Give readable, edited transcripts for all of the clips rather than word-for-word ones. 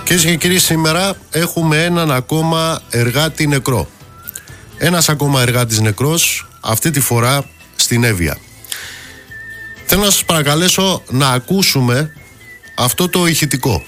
Κυρίες και κύριοι, σήμερα έχουμε έναν ακόμα εργάτη νεκρό. Ένας ακόμα εργάτης νεκρός, αυτή τη φορά στην Εύβοια. Θέλω να σας παρακαλέσω να ακούσουμε αυτό το ηχητικό.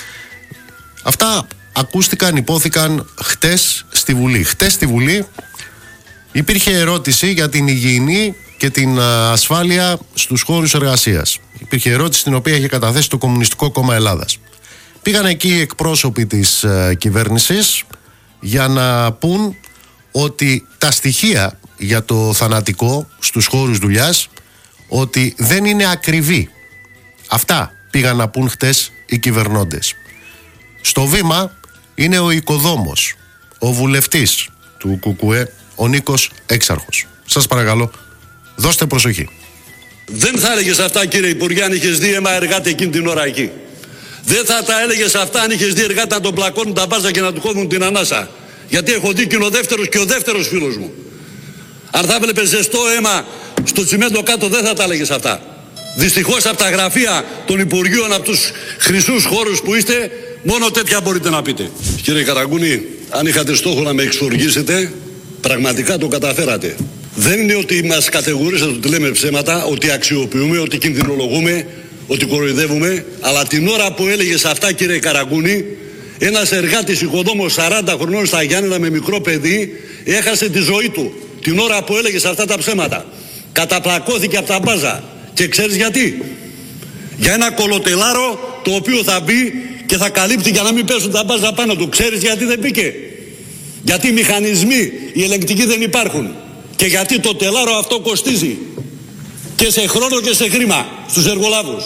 Αυτά ακούστηκαν, υπόθηκαν χτες στη Βουλή. Χτες στη Βουλή υπήρχε ερώτηση για την υγιεινή και την ασφάλεια στους χώρους εργασίας. Υπήρχε ερώτηση την οποία είχε καταθέσει το Κομμουνιστικό Κόμμα Ελλάδας. Πήγαν εκεί οι εκπρόσωποι της κυβέρνησης για να πούν ότι τα στοιχεία για το θανατικό στους χώρους δουλειάς ότι δεν είναι ακριβή. Αυτά πήγαν να πούν χτες οι κυβερνώντες. Στο βήμα είναι ο οικοδόμος, ο βουλευτής του ΚΚΕ, ο Νίκος Έξαρχος. Σας παρακαλώ, δώστε προσοχή. Δεν θα έλεγες αυτά, κύριε Υπουργέ, αν είχες δει αίμα εργάτη εκείνη την ώρα εκεί. Δεν θα τα έλεγες αυτά αν είχες δει εργάτη να τον πλακώνουν τα μπάζα και να του κόβουν την ανάσα. Γιατί έχω δει και ο δεύτερος φίλος μου. Αν θα έβλεπες ζεστό αίμα στο τσιμέντο κάτω, δεν θα τα έλεγες αυτά. Δυστυχώς από τα γραφεία των Υπουργείων, από τους χρυσούς χώρους που είστε, μόνο τέτοια μπορείτε να πείτε. Κύριε Καραγκούνη, αν είχατε στόχο να με εξοργήσετε, πραγματικά το καταφέρατε. Δεν είναι ότι μας κατηγορήσατε ότι λέμε ψέματα, ότι αξιοποιούμε, ότι κινδυνολογούμε, ότι κοροϊδεύουμε, αλλά την ώρα που έλεγες αυτά, κύριε Καραγκούνη, ένας εργάτης οικοδόμος 40 χρονών στα Γιάννενα με μικρό παιδί έχασε τη ζωή του. Την ώρα που έλεγες αυτά τα ψέματα. Καταπλακώθηκε από τα μπάζα. Και ξέρεις γιατί? Για ένα κολοτελάρο το οποίο θα μπει και θα καλύπτει για να μην πέσουν τα μπάζα πάνω του. Ξέρεις γιατί δεν μπήκε? Γιατί οι μηχανισμοί, οι ελεγκτικοί δεν υπάρχουν. Και γιατί το τελάρο αυτό κοστίζει. Και σε χρόνο και σε χρήμα στους εργολάβους.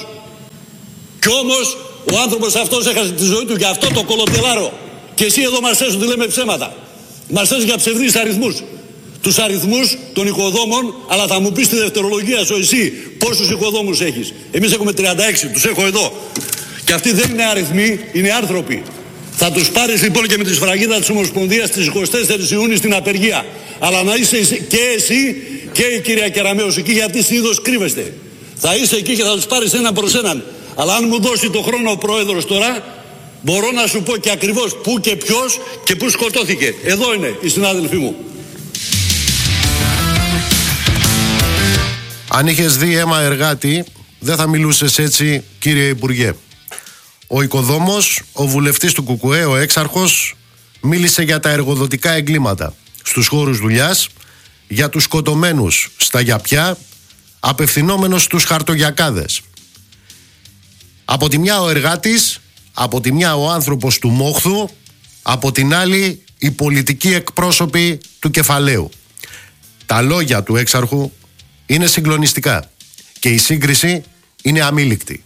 Κι όμως ο άνθρωπος αυτός έχασε τη ζωή του για αυτό το κολοτελάρο. Και εσύ εδώ μας θες ότι λέμε ψέματα. Μας θες για ψευδείς αριθμούς. Τους αριθμούς των οικοδόμων, αλλά θα μου πεις τη δευτερολογία σου εσύ πόσους οικοδόμους έχεις. Εμείς έχουμε 36, τους έχω εδώ. Και αυτοί δεν είναι αριθμοί, είναι άνθρωποι. Θα τους πάρεις λοιπόν και με τη σφραγίδα της Ομοσπονδίας στις 24 Ιούνιου στην απεργία. Αλλά να είσαι και εσύ και η κυρία Κεραμέως εκεί, γιατί συνήθως κρύβεστε. Θα είσαι εκεί και θα τους πάρεις έναν προς έναν. Αλλά αν μου δώσει το χρόνο ο πρόεδρος τώρα, μπορώ να σου πω και ακριβώς πού και ποιος και πού σκοτώθηκε. Εδώ είναι οι συνάδελφοί μου. Αν είχες δει αίμα εργάτη, δεν θα μιλούσες έτσι, κύριε Υπουργέ. Ο οικοδόμος, ο βουλευτής του ΚΚΕ, ο Έξαρχος, μίλησε για τα εργοδοτικά εγκλήματα στους χώρους δουλειάς, για τους σκοτωμένους στα γιαπιά, απευθυνόμενος στους χαρτογιακάδες. Από τη μια ο εργάτης, από τη μια ο άνθρωπος του μόχθου, από την άλλη οι πολιτικοί εκπρόσωποι του κεφαλαίου. Τα λόγια του Έξαρχου είναι συγκλονιστικά και η σύγκριση είναι αμήλικτη.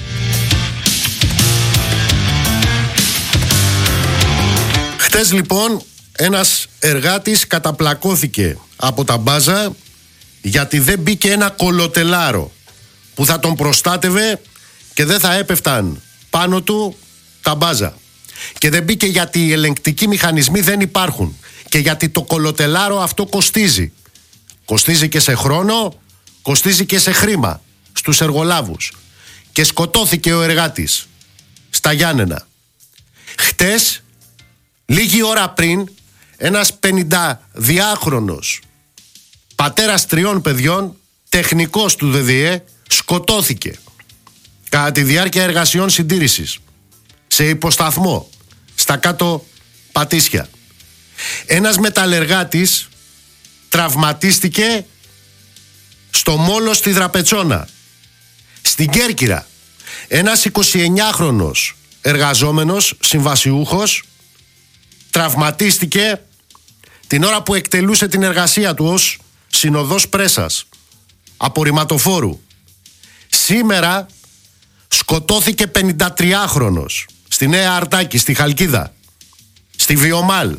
Χτες λοιπόν ένας εργάτης καταπλακώθηκε από τα μπάζα γιατί δεν μπήκε ένα κολοτελάρο που θα τον προστάτευε και δεν θα έπεφταν πάνω του τα μπάζα. Και δεν μπήκε γιατί οι ελεγκτικοί μηχανισμοί δεν υπάρχουν και γιατί το κολοτελάρο αυτό κοστίζει. Κοστίζει και σε χρόνο, κοστίζει και σε χρήμα στους εργολάβους. Και σκοτώθηκε ο εργάτης στα Γιάννενα. Χτες, λίγη ώρα πριν, ένας 52χρονος πατέρας 3 παιδιών, τεχνικός του ΔΔΕ, σκοτώθηκε κατά τη διάρκεια εργασιών συντήρησης σε υποσταθμό στα κάτω Πατήσια. Ένας μεταλλεργάτης τραυματίστηκε στο Μόλο στη Δραπετσόνα. Στην Κέρκυρα ένας 29χρονος εργαζόμενος συμβασιούχος τραυματίστηκε την ώρα που εκτελούσε την εργασία του ως συνοδός πρέσας απορριμματοφόρου. Σήμερα σκοτώθηκε 53χρονος στη Νέα Αρτάκη, στη Χαλκίδα, στη Βιομάλ.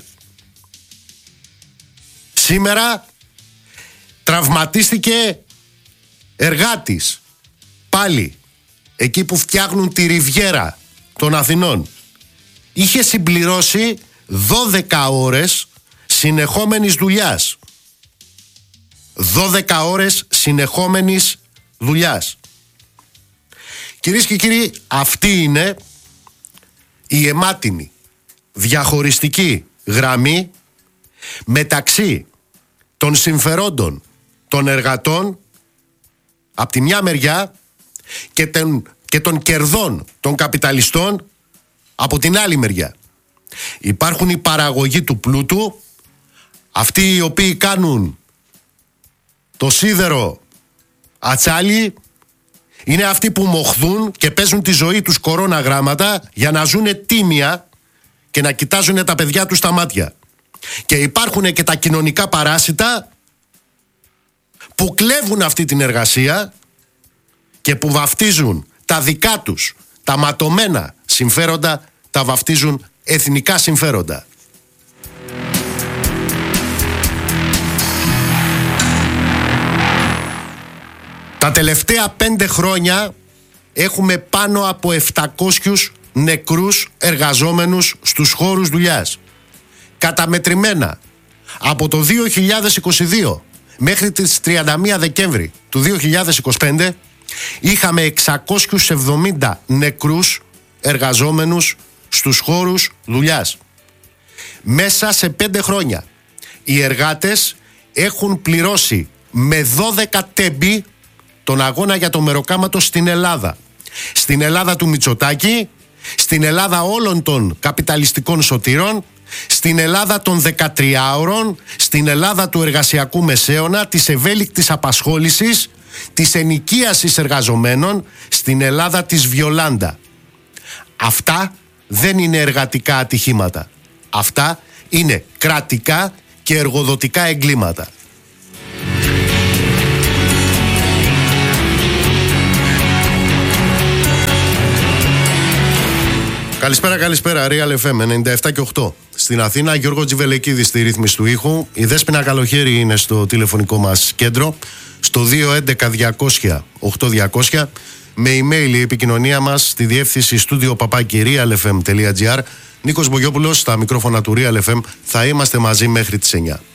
Σήμερα τραυματίστηκε εργάτης πάλι εκεί που φτιάχνουν τη Ριβιέρα των Αθηνών. Είχε συμπληρώσει 12 ώρες συνεχόμενης δουλειάς. 12 ώρες συνεχόμενης δουλειάς. Κυρίες και κύριοι, αυτή είναι η αιμάτινη διαχωριστική γραμμή μεταξύ των συμφερόντων των εργατών από τη μια μεριά και των κερδών των καπιταλιστών από την άλλη μεριά. Υπάρχουν οι παραγωγοί του πλούτου, αυτοί οι οποίοι κάνουν το σίδερο ατσάλι, είναι αυτοί που μοχθούν και παίζουν τη ζωή τους κορώνα γράμματα για να ζουνε τίμια και να κοιτάζουν τα παιδιά τους στα μάτια. Και υπάρχουν και τα κοινωνικά παράσιτα που κλέβουν αυτή την εργασία και που βαφτίζουν τα δικά τους, τα ματωμένα συμφέροντα, τα βαφτίζουν εθνικά συμφέροντα. Τα τελευταία 5 χρόνια έχουμε πάνω από 700 νεκρούς εργαζόμενους στους χώρους δουλειάς. Καταμετρημένα από το 2022 μέχρι τις 31 Δεκέμβρη του 2025 είχαμε 670 νεκρούς εργαζόμενους στους χώρους δουλειάς. Μέσα σε 5 χρόνια οι εργάτες έχουν πληρώσει με 12 τέμπη τον αγώνα για το μεροκάματο στην Ελλάδα. Στην Ελλάδα του Μητσοτάκη, στην Ελλάδα όλων των καπιταλιστικών σωτήρων, στην Ελλάδα των 13ωρων, στην Ελλάδα του εργασιακού μεσαίωνα, της ευέλικτης απασχόλησης, της ενοικίασης εργαζομένων, στην Ελλάδα της Βιολάντα. Αυτά δεν είναι εργατικά ατυχήματα. Αυτά είναι κρατικά και εργοδοτικά εγκλήματα. Καλησπέρα, Real FM 97 και 8. Στην Αθήνα, Γιώργο Τζιβελεκίδη στη ρύθμιση του ήχου. Η Δέσποινα Καλοχέρη είναι στο τηλεφωνικό μας κέντρο, στο 211-200-8200. Με email η επικοινωνία μας στη διεύθυνση studio@realfm.gr. Νίκος Μπογιόπουλος στα μικρόφωνα του Real FM. Θα είμαστε μαζί μέχρι τις 9.